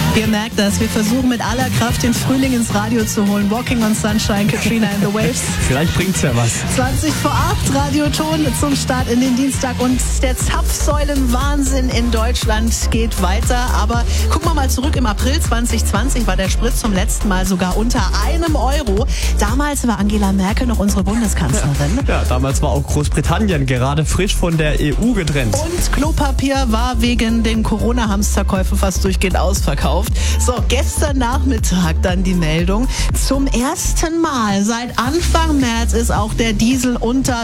Ihr merkt das, wir versuchen mit aller Kraft den Frühling ins Radio zu holen. Walking on Sunshine, Katrina and the Waves. Vielleicht bringt's ja was. 20 vor 8, Radioton zum Start in den Dienstag. Und der Zapfsäulenwahnsinn in Deutschland geht weiter. Aber gucken wir mal zurück. Im April 2020 war der Sprit zum letzten Mal sogar unter €1. Damals war Angela Merkel noch unsere Bundeskanzlerin. Ja, damals war auch Großbritannien gerade frisch von der EU getrennt. Und Klopapier war wegen den Corona-Hamsterkäufen fast durchgehend ausverkauft. So, gestern Nachmittag dann die Meldung. Zum ersten Mal seit Anfang März ist auch der Diesel unter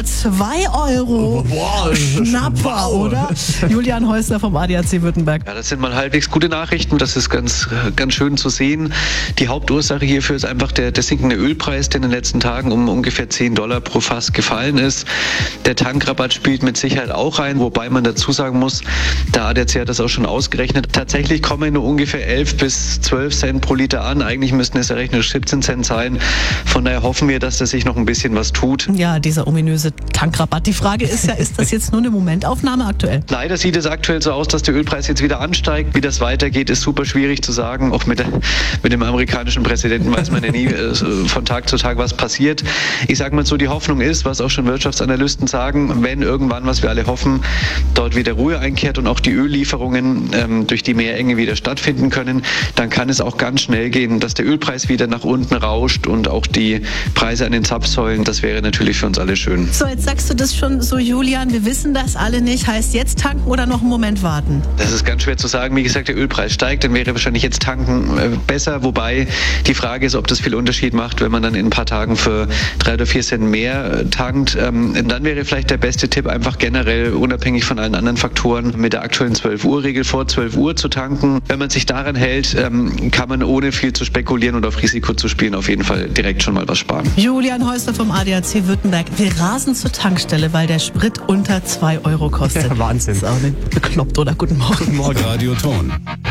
€2. Boah, Schnapper, wow. Oder? Julian Häusler vom ADAC Württemberg. Ja, das sind mal halbwegs gute Nachrichten. Das ist ganz schön zu sehen. Die Hauptursache hierfür ist einfach der sinkende Ölpreis, der in den letzten Tagen um ungefähr $10 pro Fass gefallen ist. Der Tankrabatt spielt mit Sicherheit auch rein, wobei man dazu sagen muss, der ADAC hat das auch schon ausgerechnet. Tatsächlich kommen nur ungefähr 11 bis 12 Cent pro Liter an. Eigentlich müssten es ja rechnerisch 17 Cent sein. Von daher hoffen wir, dass da sich noch ein bisschen was tut. Ja, dieser ominöse Tankrabatt. Die Frage ist ja, ist das jetzt nur eine Momentaufnahme aktuell? Leider sieht es aktuell so aus, dass der Ölpreis jetzt wieder ansteigt. Wie das weitergeht, ist super schwierig zu sagen. Auch mit dem amerikanischen Präsidenten weiß man ja nie von Tag zu Tag, was passiert. Ich sage mal so, die Hoffnung ist, was auch schon Wirtschaftsanalysten sagen, wenn irgendwann, was wir alle hoffen, dort wieder Ruhe einkehrt und auch die Öllieferungen durch die Meerenge wieder stattfinden können, dann kann es auch ganz schnell gehen, dass der Ölpreis wieder nach unten rauscht und auch die Preise an den Zapfsäulen. Das wäre natürlich für uns alle schön. So, jetzt sagst du das schon so, Julian, wir wissen das alle nicht. Heißt jetzt tanken oder noch einen Moment warten? Das ist ganz schwer zu sagen. Wie gesagt, der Ölpreis steigt, dann wäre wahrscheinlich jetzt tanken besser. Wobei die Frage ist, ob das viel Unterschied macht, wenn man dann in ein paar Tagen für 3 oder 4 Cent mehr tankt. Dann wäre vielleicht der beste Tipp, einfach generell, unabhängig von allen anderen Faktoren, mit der aktuellen 12-Uhr-Regel vor 12 Uhr zu tanken. Wenn man sich daran hält, kann man ohne viel zu spekulieren und auf Risiko zu spielen auf jeden Fall direkt schon mal was sparen. Julian Häusler vom ADAC Württemberg. Wir rasen zur Tankstelle, weil der Sprit unter €2 kostet. Ja, Wahnsinn. Das ist auch nicht bekloppt, oder? Guten Morgen. Guten Morgen. Radioton.